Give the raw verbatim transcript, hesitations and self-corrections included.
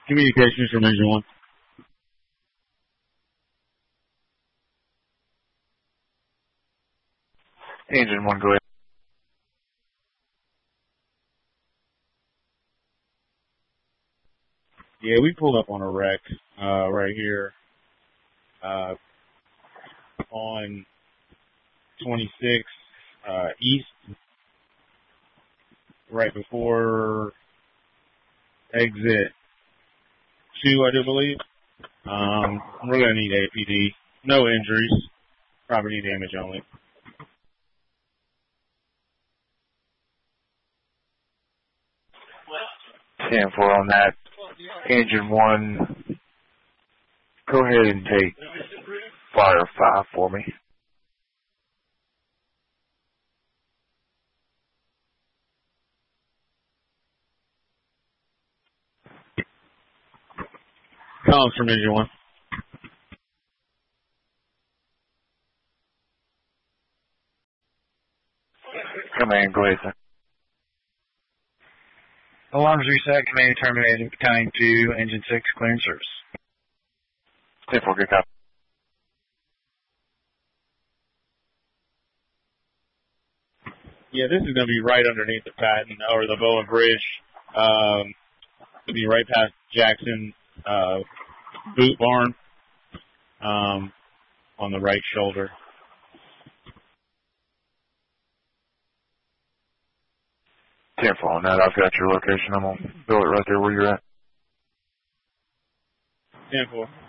Communications from Engine one. Engine one, go ahead. Yeah, we pulled up on a wreck uh, right here uh, on twenty-six uh, East, right before exit two, I do believe. Um, we're going to need A P D. No injuries, property damage only. ten four on that. Engine one, go ahead and take fire five for me. Comms from Engine one. Come in, go ahead, sir. Alarms reset, command terminated, battalion two, engine six, clearing service. ten four, good copy. Yeah, this is going to be right underneath the Patton, or the Boa Bridge. Um, it'll be right past Jackson uh, boot barn um, on the right shoulder. ten four on that. I've got your location. I'm going to build it right there where you're at. ten four.